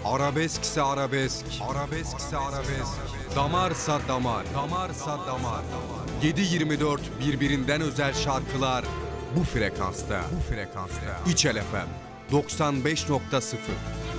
Arabeskse arabesk, arabeskse arabesk. Damarsa damar, damarsa damar. 7/24 birbirinden özel şarkılar bu frekansta. 3 FM 95.0